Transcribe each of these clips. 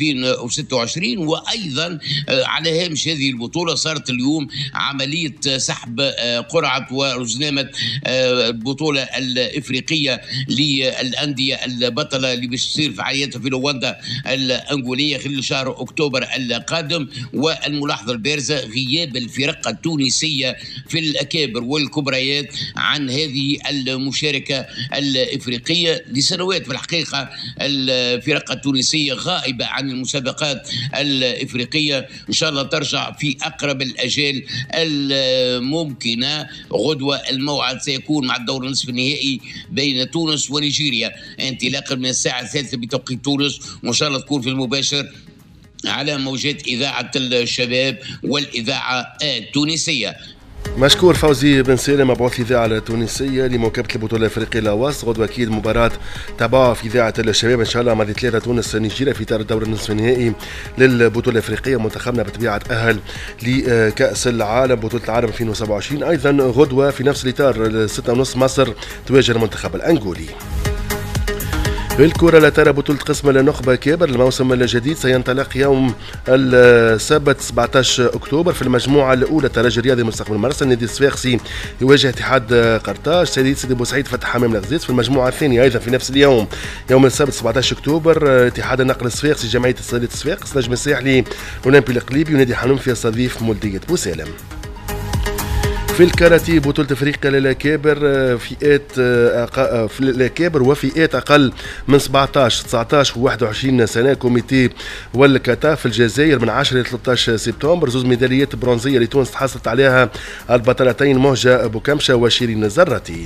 2026. وأيضا على هامش هذه البطولة صارت اليوم عملية سحب قرعة ورزنامة البطولة الإفريقية للأندية البطلة اللي باش تصير فعالياتها في رواندا الأنغولية خلال شهر أكتوبر القادم. والملاحظة البارزة غياب الفرق التونسية في الأكابر والكبريات عن هذه المشاركة الإفريقية لسنوات. في الحقيقة الفرق التونسية غائبة عن المسابقات الإفريقية، إن شاء الله ترجع في أقرب الأجال الممكنة. غدوة الموعد سيكون مع الدور النصف النهائي بين تونس ونيجيريا انطلاقا من الساعة 3 بتوقيت تونس، وإن شاء الله تكون في المباشر على موجات إذاعة الشباب والإذاعة التونسية. مشكور فوزي بن سالم مبعوث الإذاعة التونسية لمواكبة البطولة الأفريقية لاواس. غدوة أكيد مباراة تابعوها في إذاعة الشباب إن شاء الله مع 3 تونس نيجيريا في إطار الدور النصف النهائي للبطولة الأفريقية. منتخبنا بطبيعة تأهل لكأس العالم بطولة العالم 2027. أيضا غدوة في نفس الإطار 6:30 مصر تواجه المنتخب الأنغولي. بالكرة لا ترى بطولة قسم النخبة كابر الموسم الجديد سينطلق يوم السبت 17 أكتوبر. في المجموعة الأولى الترجي الرياضي مستقبل مرسى النادي الصفاقسي يواجه اتحاد قرطاج، سيدي بوسعيد فتح حمام الغزيز. في المجموعة الثانية أيضا في نفس اليوم يوم السبت 17 أكتوبر اتحاد النقل الصفاقسي جمعية الصيدلية الصفاقس نجم الساحلي الأولمبي الإقليمي ونادي حنوفي يستضيف مولودية بوسالم. في الكاراتيه بطولة افريقيا للأكابر فئات في الأكابر وفئات أقل من 17 19 و21 سنة. كوميتي والكاتا في الجزائر من 10 إلى 13 سبتمبر. زوز ميداليات برونزية لتونس تحصلت عليها البطلتين مهجة بوكمشة وشيرين الزراتي.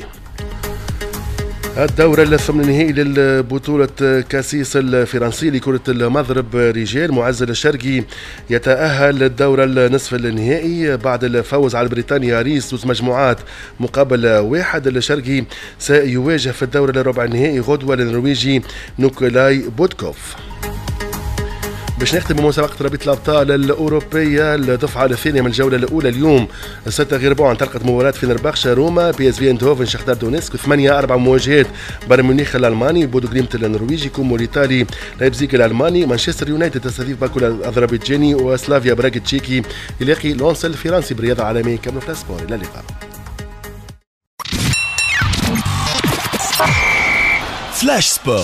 الدورة الثمن للبطولة كاسيس الفرنسي لكرة المضرب رجال. معز الشرقي يتأهل للدورة النصف النهائي بعد الفوز على بريطانيا ريس 3 مجموعات مقابل 1. الشرقي سيواجه في الدورة الربع النهائي غدوة النرويجي نيكولاي بودكوف. باش نختم بمسابقة رابطة الأبطال الأوروبية الدفعة الثانية من الجولة الأولى. اليوم 6 غير ربع انطلقت مباراة فينرباخشة روما، بي اس في ايندهوفن شختار دونيتسك، 8-4 مواجهات بايرن ميونخ الألماني، بودو جليمت النرويجي، كومو الإيطالي، لايبزيغ الألماني، مانشستر يونايتد تستضيف باكو الأذربيجاني، وسلافيا براغ التشيكي يلاقي لونس الفرنسي بالرياضة العالمية. كامل فلاش سبور، إلى اللقاء. فلاش سبور.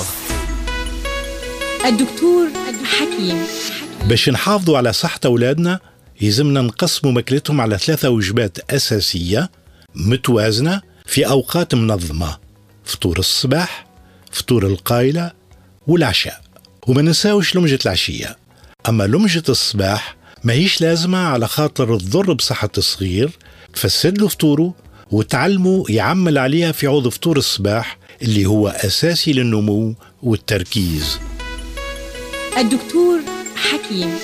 الدكتور حكيم. باش نحافظوا على صحة أولادنا يلزمنا نقسموا ماكلتهم على 3 وجبات أساسية متوازنة في أوقات منظمة: فطور الصباح، فطور القايلة، والعشاء. وما ننساوش لمجة العشية. أما لمجة الصباح ما هيش لازمة على خاطر تضر بصحة الصغير. تفسد له فطوره وتعلمه يعمل عليها في عوض فطور الصباح اللي هو أساسي للنمو والتركيز. الدكتور حكيم.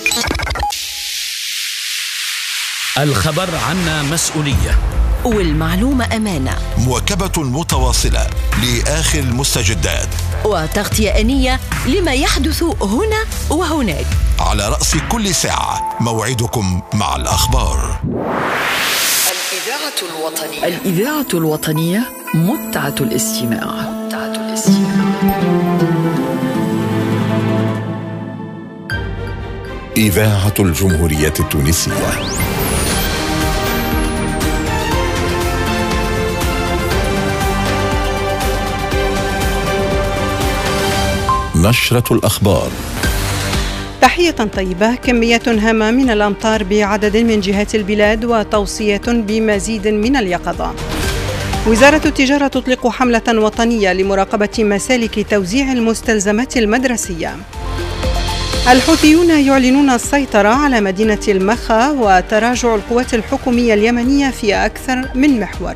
الخبر عنا مسؤولية والمعلومة أمانة. مواكبة متواصلة لآخر المستجدات وتغطية آنية لما يحدث هنا وهناك. على رأس كل ساعة موعدكم مع الأخبار. الإذاعة الوطنية متعة الاستماع. إذاعة الجمهورية التونسية. نشرة الأخبار. تحية طيبة. كميات هامة من الأمطار بعدد من جهات البلاد وتوصية بمزيد من اليقظة. وزارة التجارة تطلق حملة وطنية لمراقبة مسالك توزيع المستلزمات المدرسية. الحوثيون يعلنون السيطرة على مدينة المخا وتراجع القوات الحكومية اليمنية في أكثر من محور.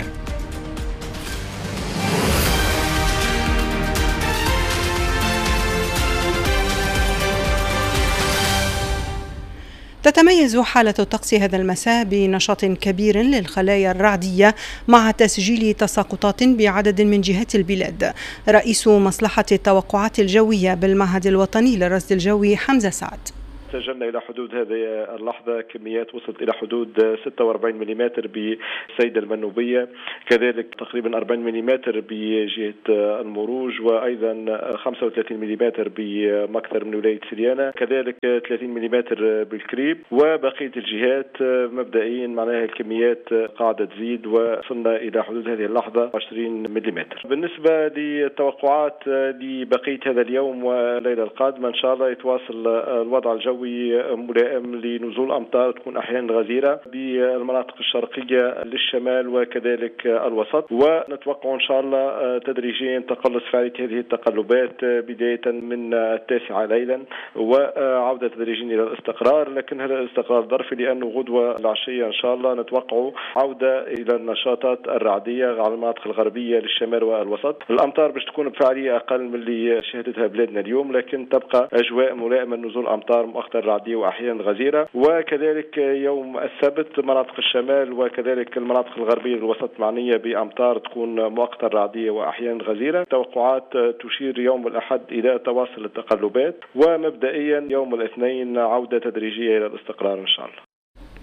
تتميز حالة الطقس هذا المساء بنشاط كبير للخلايا الرعدية مع تسجيل تساقطات بعدد من جهات البلاد. رئيس مصلحة التوقعات الجوية بالمعهد الوطني للرصد الجوي حمزة سعد: سجلنا إلى حدود هذه اللحظة كميات وصلت إلى حدود 46 ملم بالسيدة المنوبية، كذلك تقريبا 40 ملم بجهة المروج، وأيضا 35 ملم بمكثر من ولاية سريانة، كذلك 30 ملم بالكريب، وبقية الجهات مبدئيا معناها الكميات قاعدة تزيد وصلنا إلى حدود هذه اللحظة 20 ملم. بالنسبة للتوقعات لبقية هذا اليوم والليلة القادمة إن شاء الله يتواصل الوضع الجوي ملائم لنزول أمطار تكون أحيانا غزيرة بالمناطق الشرقية للشمال وكذلك الوسط، ونتوقع إن شاء الله تدريجيا تقلص فعالية هذه التقلبات بداية من 9 ليلا وعودة تدريجيا إلى الاستقرار، لكن هذا الاستقرار ظرفي لأنه غدوة العشية إن شاء الله نتوقع عودة إلى النشاطات الرعدية على المناطق الغربية للشمال والوسط. الأمطار باش تكون بفعالية أقل من اللي شهدتها بلادنا اليوم، لكن تبقى أجواء ملائمة لنزول أمطار مؤقتة رعدية وأحيانا غزيرة. وكذلك يوم السبت مناطق الشمال وكذلك المناطق الغربية للوسط معنية بأمطار تكون مؤقتة رعدية وأحيانا غزيرة. توقعات تشير يوم الأحد إلى تواصل التقلبات، ومبدئيا يوم الاثنين عودة تدريجية إلى الاستقرار إن شاء الله.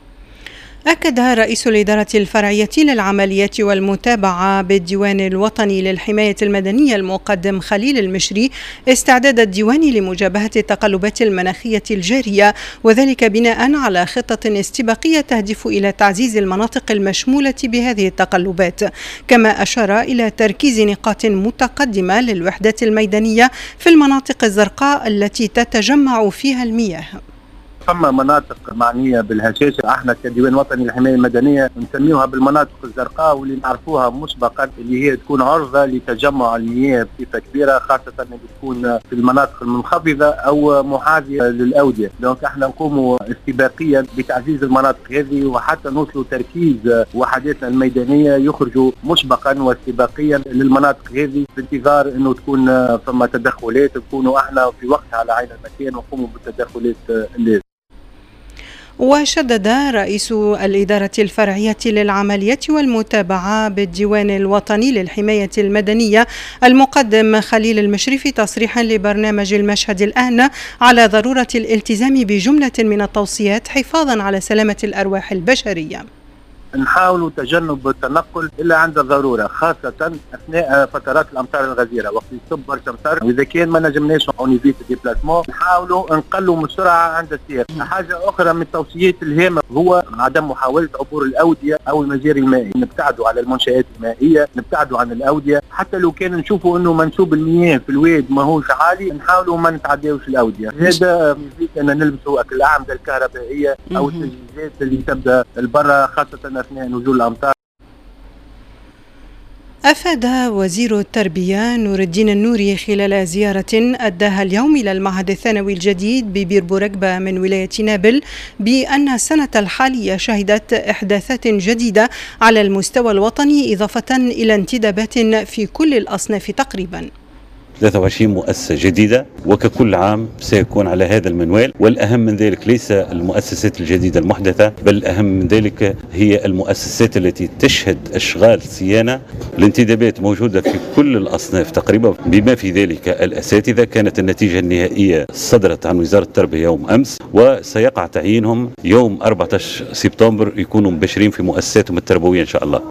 أكد رئيس الإدارة الفرعية للعمليات والمتابعة بالديوان الوطني للحماية المدنية المقدم خليل المشري استعداد الديوان لمجابهة التقلبات المناخية الجارية، وذلك بناء على خطة استباقية تهدف إلى تعزيز المناطق المشمولة بهذه التقلبات، كما أشار إلى تركيز نقاط متقدمة للوحدات الميدانية في المناطق الزرقاء التي تتجمع فيها المياه. ثم مناطق معنيه بالهشاشه احنا كديوان وطني للحمايه المدنيه نسميوها بالمناطق الزرقاء، واللي نعرفوها مسبقا اللي هي تكون عرضه لتجمع المياه بصفه كبيره، خاصه اللي تكون في المناطق المنخفضه او محاذيه للاوديه. دونك احنا نقوموا استباقيا بتعزيز المناطق هذه وحتى نوصلوا تركيز وحداتنا الميدانيه يخرجوا مسبقا واستباقيا للمناطق هذه بانتظار انه تكون ثم تدخلات، نكونوا احنا في وقتها على عين المكان ونقوموا بالتدخلات اللازمه. وشدد رئيس الإدارة الفرعية للعمليات والمتابعة بالديوان الوطني للحماية المدنية المقدم خليل المشري في تصريح لبرنامج المشهد الآن على ضرورة الالتزام بجملة من التوصيات حفاظا على سلامة الأرواح البشرية. نحاولوا تجنب التنقل الا عند الضروره، خاصه اثناء فترات الامطار الغزيره وقت يصب برشا مطر، واذا كان ما نجمناش اونيفيت ديبلاسمون نحاولوا نقلوا من السرعه عند السير. حاجه اخرى من التوصيات الهامه هو عدم محاوله عبور الاوديه او المجاري المائيه، نبتعدوا على المنشآت المائيه، نبتعدوا عن الاوديه، حتى لو كان نشوفوا انه منسوب المياه في الواد ماهوش عالي نحاولوا ما نتعداوش الاوديه. هذا يزيد ان نلبسوا الاعمده الكهربائيه او التجهيزات اللي تبدا البرة خاصه أثناء نزول الأمطار. أفاد وزير التربية نور الدين النوري خلال زيارة أداها اليوم إلى المعهد الثانوي الجديد ببير بورقبة من ولاية نابل بأن السنة الحالية شهدت إحداثات جديدة على المستوى الوطني، إضافة إلى انتدابات في كل الأصناف تقريبا. 23 مؤسسة جديدة، وككل عام سيكون على هذا المنوال. والأهم من ذلك ليس المؤسسات الجديدة المحدثة، بل الأهم من ذلك هي المؤسسات التي تشهد أشغال صيانة. الانتدابات موجودة في كل الأصناف تقريبا، بما في ذلك الأساتذة. كانت النتيجة النهائية صدرت عن وزارة التربية يوم أمس، وسيقع تعيينهم يوم 14 سبتمبر يكونوا مبشرين في مؤسساتهم التربوية إن شاء الله.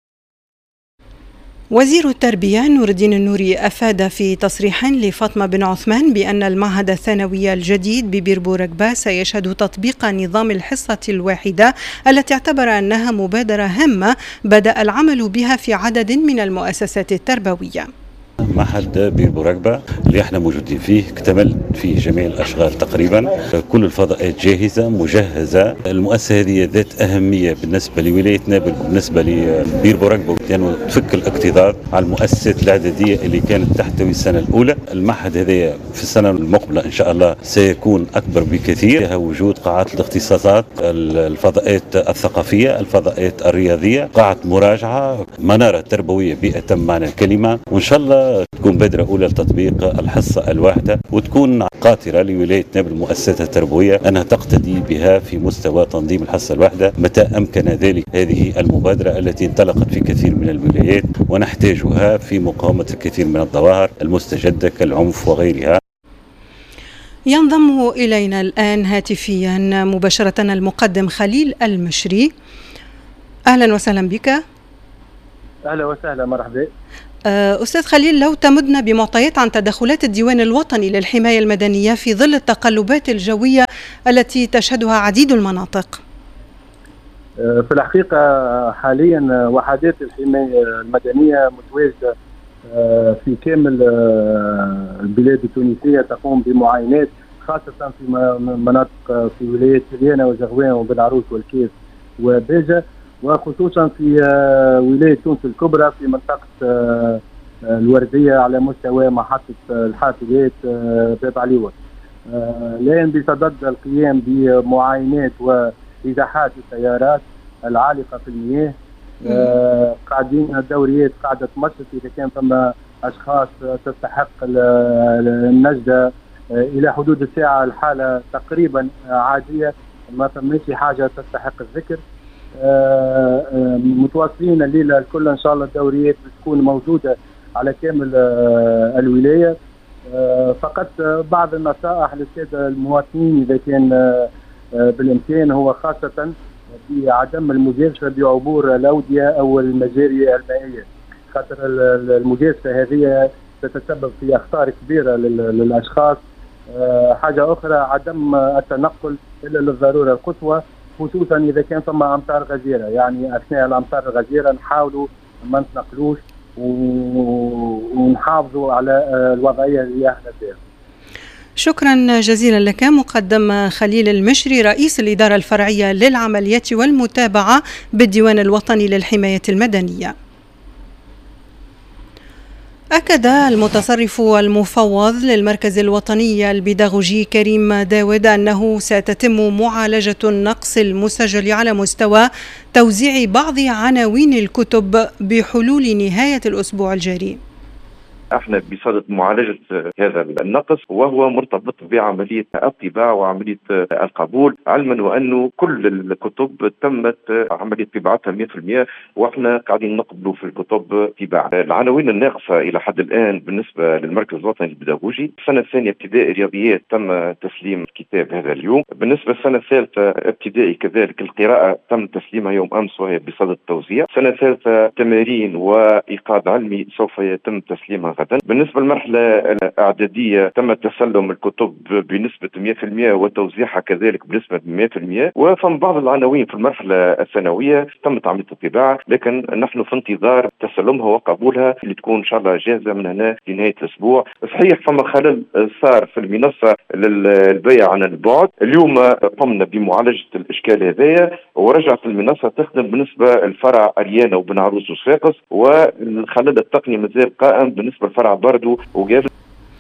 وزير التربية نور الدين النوري أفاد في تصريح لفاطمة بن عثمان بأن المعهد الثانوي الجديد ببير بورقبة سيشهد تطبيق نظام الحصة الواحدة التي اعتبر أنها مبادرة هامة بدأ العمل بها في عدد من المؤسسات التربوية. معهد بير بورقبة اللي احنا موجودين فيه اكتمل فيه جميع الاشغال تقريبا، كل الفضاءات جاهزه مجهزه. المؤسسه هذه ذات اهميه بالنسبه لولايه نابل، بالنسبه لبير بورقبة، لانه يعني تفك الاكتظاظ على المؤسسات العدديه اللي كانت تحتوي السنه الاولى. المعهد هذا في السنه المقبله ان شاء الله سيكون اكبر بكثير، فيها وجود قاعات الاختصاصات، الفضاءات الثقافيه، الفضاءات الرياضيه، قاعه مراجعه، مناره تربويه بأتم معنى الكلمه. وان شاء الله تكون بادرة أولى لتطبيق الحصة الواحدة، وتكون قاطرة لولاية نابل المؤسسات التربوية أنها تقتدي بها في مستوى تنظيم الحصة الواحدة متى أمكن ذلك. هذه المبادرة التي انطلقت في كثير من الولايات ونحتاجها في مقاومة الكثير من الظواهر المستجدة كالعنف وغيرها. ينضم إلينا الآن هاتفيا مباشرة المقدم خليل المشري. أهلا وسهلا بك. أهلا وسهلا، مرحبا. أستاذ خليل، لو تمدنا بمعطيات عن تدخلات الديوان الوطني للحماية المدنية في ظل التقلبات الجوية التي تشهدها عديد المناطق. في الحقيقة حاليا وحدات الحماية المدنية متواجدة في كامل البلاد التونسية، تقوم بمعاينات خاصة في مناطق في ولايات سليانة وزغوان وبن عروس والكيف وباجة، وخصوصا في ولاية تونس الكبرى في منطقة الوردية على مستوى محطة الحافلات باب عليوة. الآن بصدد القيام بمعاينات وإزاحات السيارات العالقة في المياه. قاعدين الدوريات قاعدة تمشط إذا كان ثم أشخاص تستحق النجدة إلى حدود الساعة. الحالة تقريبا عادية، ما فماش حاجة تستحق الذكر. متواصلين الليلة الكل إن شاء الله. الدوريات بتكون موجودة على كامل الولاية. فقط بعض النصائح للسادة المواطنين إذا كان بالإمكان، هو خاصة بعدم المجازفة بعبور الأودية أو المجاري المائية، خاطر المجازفة هذه تتسبب في أخطار كبيرة للأشخاص. حاجة أخرى عدم التنقل إلا للضرورة القصوى، خصوصا إذا كان ثم أمطار غزيرة. يعني أثناء الأمطار الغزيرة نحاولوا ما نتنقلوش ونحافظوا على الوضعية اللي احنا فيها. شكرا جزيلا لك مقدم خليل المشري، رئيس الإدارة الفرعية للعمليات والمتابعة بالديوان الوطني للحماية المدنية. أكد المتصرف المفوض للمركز الوطني البيداغوجي كريم داود أنه ستتم معالجة النقص المسجل على مستوى توزيع بعض عناوين الكتب بحلول نهاية الأسبوع الجاري. احنا بصدد معالجه هذا النقص، وهو مرتبط بعمليه الطباعه وعمليه القبول، علما وانه كل الكتب تمت عمليه طباعتها 100%، واحنا قاعدين نقبلوا في الكتب طباعه. العناوين الناقصه الى حد الان بالنسبه للمركز الوطني البيداغوجي، السنه الثانيه ابتدائي رياضيات تم تسليم الكتاب هذا اليوم. بالنسبه للسنه الثالثه ابتدائي كذلك القراءه تم تسليمها يوم امس وهي بصدد التوزيع. السنه الثالثه تمارين وايقاظ علمي سوف يتم تسليمها غدا. بالنسبة للمرحلة الإعدادية تم تسلم الكتب بنسبة 100% وتوزيعها كذلك بنسبة 100%، وفم بعض العناوين في المرحلة الثانوية تمت عملية الطباعة، لكن نحن في انتظار تسلمها وقبولها اللي تكون إن شاء الله جاهزة من هنا لنهاية الأسبوع. صحيح فما خلل صار في المنصة للبيع عن البعد. اليوم قمنا بمعالجة الإشكال هذايا ورجعت المنصة تخدم بالنسبة للفرع أريانا وبن عروس وصفاقس، والخلل التقني مازال قائم بالنسبة للفرع باردو وقافل.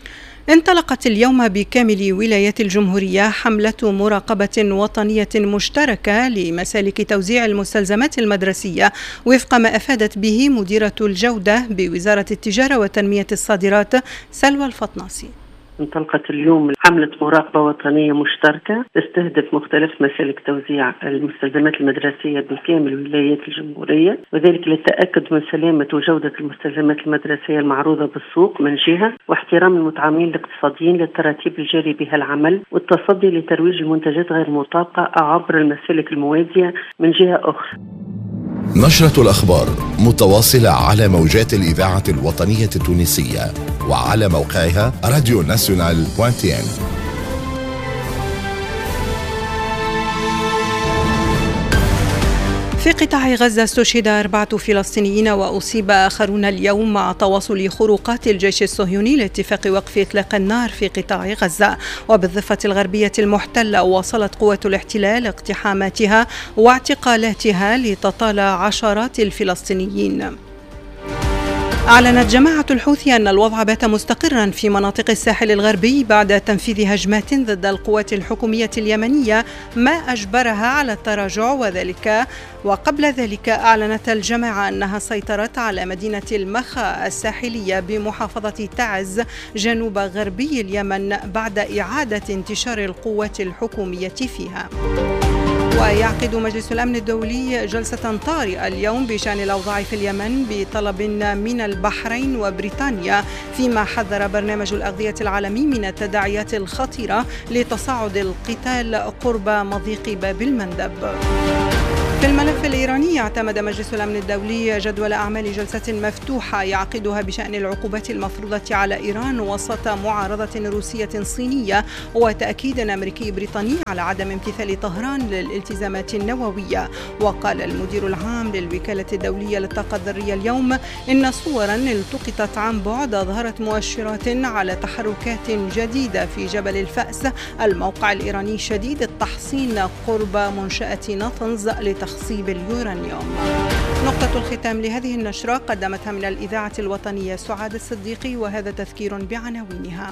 انطلقت اليوم بكامل ولايات الجمهورية حملة مراقبة وطنية مشتركة لمسالك توزيع المستلزمات المدرسية وفق ما أفادت به مديرة الجودة بوزارة التجارة وتنمية الصادرات سلوى الفطناسي. انطلقت اليوم حملة مراقبة وطنية مشتركة تستهدف مختلف مسالك توزيع المستلزمات المدرسية بكامل ولايات الجمهورية، وذلك للتأكد من سلامة وجودة المستلزمات المدرسية المعروضة بالسوق من جهة، واحترام المتعاملين الاقتصاديين للتراتيب الجاري بها العمل، والتصدي لترويج المنتجات غير المطابقة عبر المسالك الموازية من جهة أخرى. نشرة الأخبار متواصلة على موجات الإذاعة الوطنية التونسية وعلى موقعها radionational.tn. في قطاع غزة استشهد 4 فلسطينيين وأصيب آخرون اليوم مع تواصل خروقات الجيش الصهيوني لاتفاق وقف إطلاق النار في قطاع غزة. وبالضفة الغربية المحتلة واصلت قوات الاحتلال اقتحاماتها واعتقالاتها لتطال عشرات الفلسطينيين. أعلنت جماعة الحوثي أن الوضع بات مستقرا في مناطق الساحل الغربي بعد تنفيذ هجمات ضد القوات الحكومية اليمنية ما أجبرها على التراجع، وقبل ذلك أعلنت الجماعة أنها سيطرت على مدينة المخا الساحلية بمحافظة تعز جنوب غربي اليمن بعد إعادة انتشار القوات الحكومية فيها. ويعقد مجلس الأمن الدولي جلسة طارئة اليوم بشأن الأوضاع في اليمن بطلب من البحرين وبريطانيا، فيما حذر برنامج الأغذية العالمي من التداعيات الخطيرة لتصاعد القتال قرب مضيق باب المندب. في الملف الإيراني اعتمد مجلس الأمن الدولي جدول أعمال جلسة مفتوحة يعقدها بشأن العقوبات المفروضة على إيران وسط معارضة روسية صينية وتأكيد أمريكي بريطاني على عدم امتثال طهران للالتزامات النووية. وقال المدير العام للوكالة الدولية للطاقة الذرية اليوم إن صورا التقطت عن بعد أظهرت مؤشرات على تحركات جديدة في جبل الفأس، الموقع الإيراني شديد التحصين قرب منشأة ناطنز لتخصيب اليورانيوم. نقطة الختام لهذه النشرة قدمتها من الإذاعة الوطنية سعاد الصديقي، وهذا تذكير بعناوينها.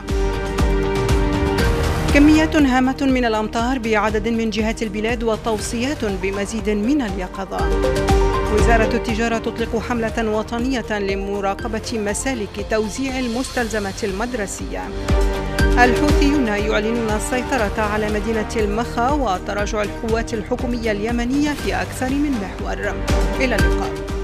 كميات هامة من الأمطار بعدد من جهات البلاد وتوصيات بمزيد من اليقظة. وزارة التجارة تطلق حملة وطنية لمراقبة مسالك توزيع المستلزمات المدرسية. الحوثيون يعلنون السيطرة على مدينة المخا وتراجع القوات الحكومية اليمنية في أكثر من محور. إلى اللقاء.